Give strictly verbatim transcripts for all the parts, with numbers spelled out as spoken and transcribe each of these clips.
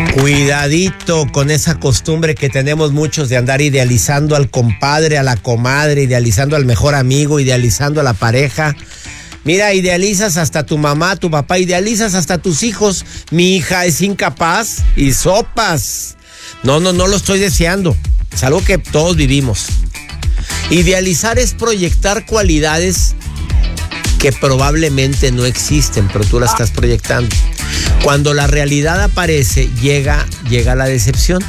Cuidadito con esa costumbre que tenemos muchos de andar idealizando al compadre, a la comadre, idealizando al mejor amigo, idealizando a la pareja. Mira, idealizas hasta tu mamá, tu papá, idealizas hasta tus hijos. Mi hija es incapaz y sopas. No, no, no lo estoy deseando. Es algo que todos vivimos. Idealizar es proyectar cualidades que probablemente no existen, pero tú las estás proyectando. Cuando la realidad aparece, llega, llega la decepción.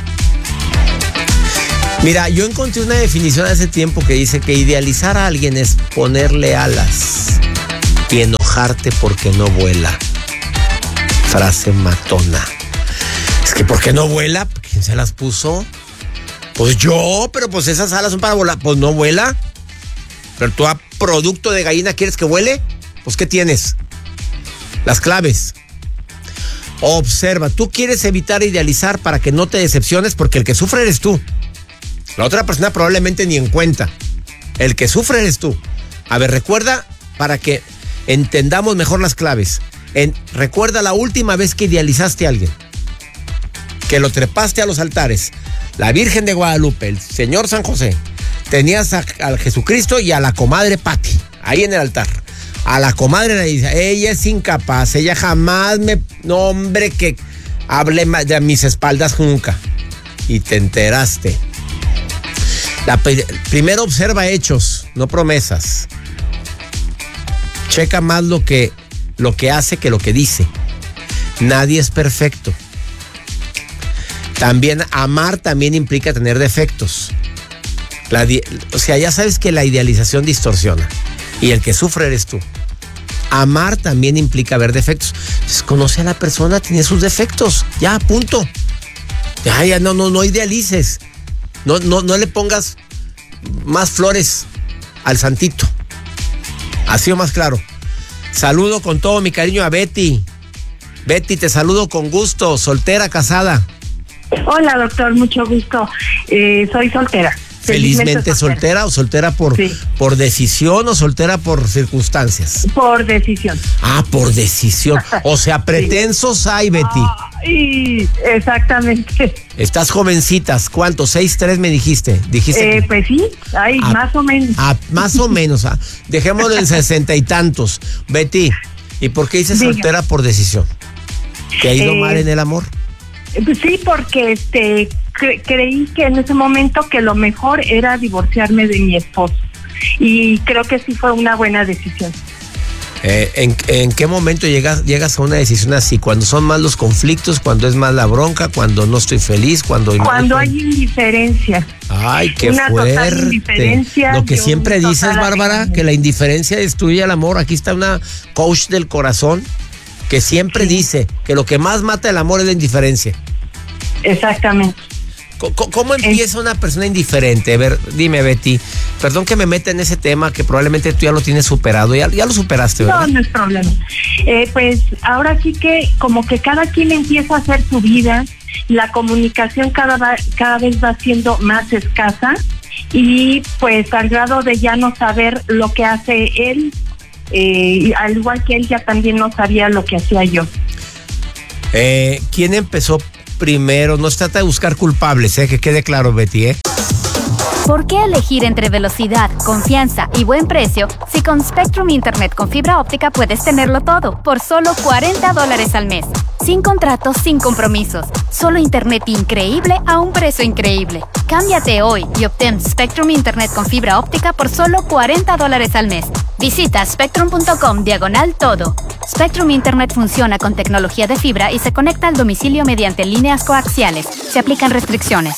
Mira, yo encontré una definición hace tiempo que dice que idealizar a alguien es ponerle alas y enojarte porque no vuela. Frase matona. Es que ¿por qué no vuela? ¿Quién se las puso? Pues yo, pero pues esas alas son para volar. Pues no vuela. Pero tú a producto de gallina quieres que vuele. Pues ¿qué tienes? Las claves. Observa, tú quieres evitar idealizar para que no te decepciones porque el que sufre eres tú. La otra persona probablemente ni en cuenta. El que sufre eres tú. A ver, recuerda para que entendamos mejor las claves. En, recuerda la última vez que idealizaste a alguien. Que lo trepaste a los altares. La Virgen de Guadalupe, el Señor San José. Tenías a, a Jesucristo y a la comadre Pati, ahí en el altar. A la comadre le dice, ella es incapaz, ella jamás me... No, hombre, que hable de mis espaldas nunca. Y te enteraste. La, primero observa hechos, no promesas. Checa más lo que, lo que hace que lo que dice. Nadie es perfecto. También amar también implica tener defectos. La, o sea, ya sabes que la idealización distorsiona. Y el que sufre eres tú. Amar también implica ver defectos. Entonces, conoce a la persona, tiene sus defectos. Ya, punto. Ya, ya, no, no, no idealices. No, no, no le pongas más flores al santito. Así o más claro. Saludo con todo mi cariño a Betty. Betty, te saludo con gusto. Soltera, casada. Hola, doctor, mucho gusto. Eh, soy soltera. ¿Felizmente soltera. soltera o soltera por, sí. por decisión o soltera por circunstancias? Por decisión. Ah, por decisión. O sea, pretensos sí. hay, Betty. Ay, exactamente. Estás jovencitas. ¿Cuánto? ¿Seis, tres me dijiste? Dijiste eh, que... Pues sí, ay, ah, más o menos. Ah, más o menos. Ah. Dejémoslo en sesenta y tantos. Betty, ¿y por qué dices Diga. soltera por decisión? ¿Te ha ido eh, mal en el amor? Pues sí, porque este... Cre- creí que en ese momento que lo mejor era divorciarme de mi esposo y creo que sí fue una buena decisión. Eh, ¿en, ¿En qué momento llegas, llegas a una decisión así? ¿Cuando son más los conflictos? ¿Cuando es más la bronca? ¿Cuando no estoy feliz? ¿Cuando, cuando no hay indiferencia? Ay, qué una fuerte. Total indiferencia, Lo que siempre dices, Bárbara, que la indiferencia destruye el amor. Aquí está una coach del corazón que siempre sí. dice que lo que más mata el amor es la indiferencia. Exactamente. ¿Cómo empieza una persona indiferente? A ver, dime, Betty. Perdón que me meta en ese tema que probablemente tú ya lo tienes superado. Ya, ya lo superaste, ¿verdad? No, no es problema. Eh, pues ahora sí que como que cada quien empieza a hacer su vida. La comunicación cada, va, cada vez va siendo más escasa. Y pues al grado de ya no saber lo que hace él. Eh, al igual que él ya también no sabía lo que hacía yo. Eh, ¿Quién empezó primero? No se trata de buscar culpables, ¿eh? Que quede claro, Betty, ¿eh? ¿Por qué elegir entre velocidad, confianza y buen precio si con Spectrum Internet con fibra óptica puedes tenerlo todo por solo cuarenta dólares al mes? Sin contratos, sin compromisos. Solo internet increíble a un precio increíble. Cámbiate hoy y obtén Spectrum Internet con fibra óptica por solo cuarenta dólares al mes. Visita spectrum.com diagonal todo. Spectrum Internet funciona con tecnología de fibra y se conecta al domicilio mediante líneas coaxiales. Se aplican restricciones.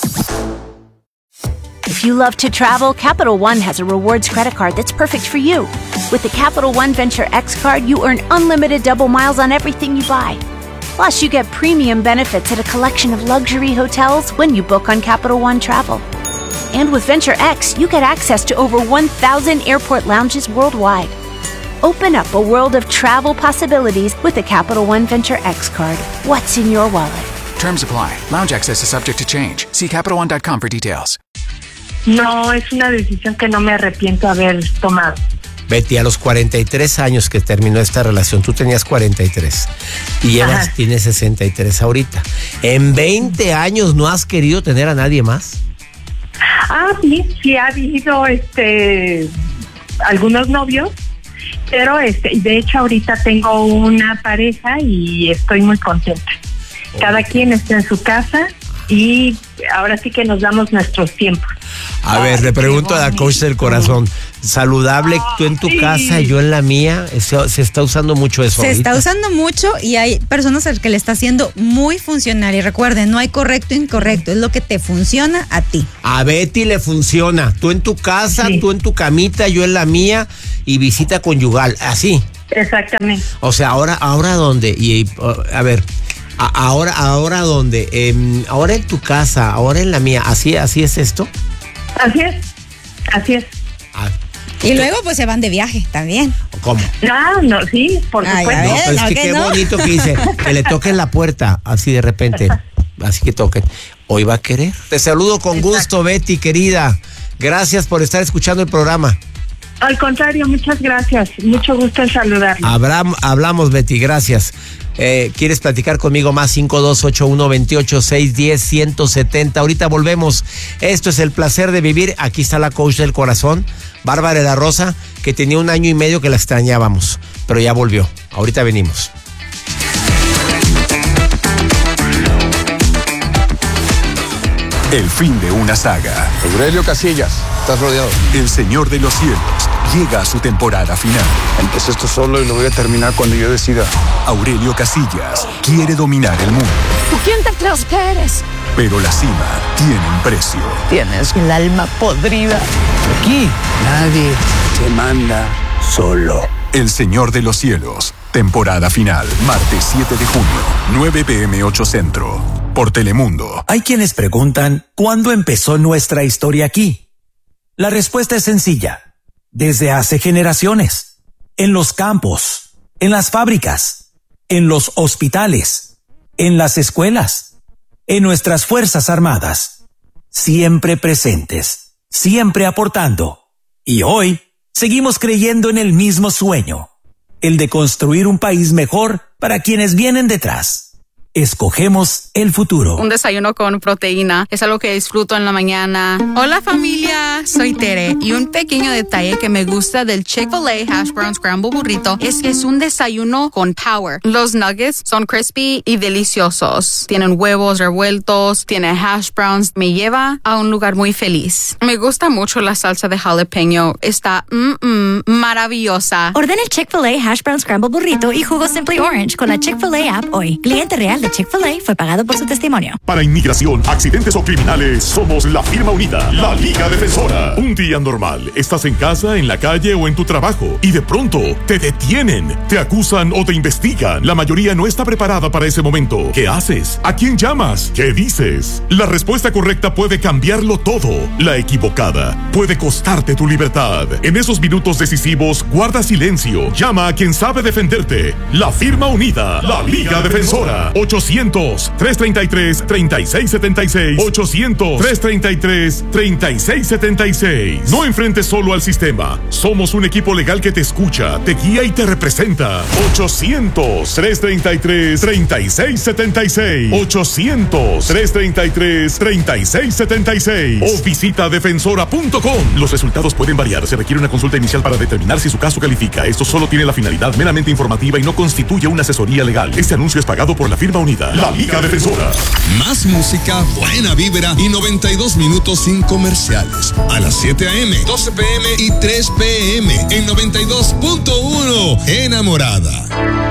If you love to travel, Capital One has a rewards credit card that's perfect for you. With the Capital One Venture X card, you earn unlimited double miles on everything you buy. Plus, you get premium benefits at a collection of luxury hotels when you book on Capital One Travel. And with Venture X, you get access to over one thousand airport lounges worldwide. Open up a world of travel possibilities with the Capital One Venture X card. What's in your wallet? Terms apply. Lounge access is subject to change. See Capital One dot com for details. No, es una decisión que no me arrepiento de haber tomado. Betty, a los cuarenta y tres años que terminó esta relación, tú tenías cuarenta y tres y llevas, Ajá. tienes sesenta y tres ahorita. ¿En veinte años no has querido tener a nadie más? Ah, sí, sí ha habido este algunos novios, pero este, de hecho ahorita tengo una pareja y estoy muy contenta. Cada Ok. quien está en su casa y ahora sí que nos damos nuestros tiempos. A ver, Ay, le qué pregunto a la bonito. coach del corazón, saludable, tú en tu Ay. casa, yo en la mía, se, se está usando mucho eso Se ahorita. está usando mucho y hay personas al que le está haciendo muy funcional. Y recuerden, no hay correcto o incorrecto, es lo que te funciona a ti. A Betty le funciona, tú en tu casa, Sí. tú en tu camita, yo en la mía y visita conyugal, así. Exactamente. O sea, ahora, ahora dónde, y uh, a ver, a- ahora, ahora dónde, Em, ahora en tu casa, ahora en la mía, así, así es esto. Así es, así es. Ah, Y luego pues se van de viaje también. ¿cómo? No, no, sí, por Ay, supuesto. a No, ver, pero es no, que que qué no. bonito que dice, que le toquen la puerta, así de repente, así que toquen. Hoy va a querer. Te saludo con gusto, Betty, querida. Gracias por estar escuchando el programa. Al contrario, muchas gracias. Mucho gusto en saludarle. Abram- hablamos, Betty, gracias. Eh, ¿Quieres platicar conmigo? Más cinco dos ocho uno dos ocho seis uno cero uno siete cero. Ahorita volvemos. Esto es El Placer de Vivir. Aquí está la coach del corazón, Bárbara de la Rosa, que tenía un año y medio que la extrañábamos, pero ya volvió. Ahorita venimos. El fin de una saga. Aurelio Casillas, estás rodeado. El Señor de los Cielos llega a su temporada final. Empecé esto solo y lo voy a terminar cuando yo decida. Aurelio Casillas quiere dominar el mundo, ¿Tú quién te crees que eres? pero la cima tiene un precio. Tienes el alma podrida. Aquí nadie te manda solo. El Señor de los Cielos, temporada final, martes siete de junio, nueve p m ocho Centro, por Telemundo. Hay quienes preguntan, ¿cuándo empezó nuestra historia aquí? La respuesta es sencilla. Desde hace generaciones. En los campos, en las fábricas, en los hospitales, en las escuelas, en nuestras fuerzas armadas. Siempre presentes, siempre aportando. Y hoy, seguimos creyendo en el mismo sueño, el de construir un país mejor para quienes vienen detrás. Escogemos el futuro. Un desayuno con proteína es algo que disfruto en la mañana. Hola familia, soy Tere y un pequeño detalle que me gusta del Chick-fil-A Hash Brown Scramble Burrito es que es un desayuno con power. Los nuggets son crispy y deliciosos. Tienen huevos revueltos, tiene hash browns. Me lleva a un lugar muy feliz. Me gusta mucho la salsa de jalapeño. Está mm, mm, maravillosa. Ordena el Chick-fil-A Hash Brown Scramble Burrito y jugo Simply Orange con la Chick-fil-A app hoy. Cliente real de Chick-fil-A fue pagado por su testimonio. Para inmigración, accidentes o criminales, somos la firma unida, la Liga Defensora. Un día normal, estás en casa, en la calle o en tu trabajo y de pronto te detienen, te acusan o te investigan. La mayoría no está preparada para ese momento. ¿Qué haces? ¿A quién llamas? ¿Qué dices? La respuesta correcta puede cambiarlo todo. La equivocada puede costarte tu libertad. En esos minutos decisivos, guarda silencio. Llama a quien sabe defenderte. La firma unida, la Liga Defensora. ochocientos, trescientos treinta y tres, treinta y seis setenta y seis. ochocientos, trescientos treinta y tres, treinta y seis setenta y seis. No enfrentes solo al sistema. Somos un equipo legal que te escucha, te guía y te representa. ochocientos, trescientos treinta y tres, treinta y seis setenta y seis. ochocientos, trescientos treinta y tres, treinta y seis setenta y seis. O visita defensora punto com. Los resultados pueden variar. Se requiere una consulta inicial para determinar si su caso califica. Esto solo tiene la finalidad meramente informativa y no constituye una asesoría legal. Este anuncio es pagado por la firma unida, la Liga Defensora. Más música, buena vibra y noventa y dos minutos sin comerciales. A las siete a m, doce p m y tres p m en noventa y dos punto uno. Enamorada.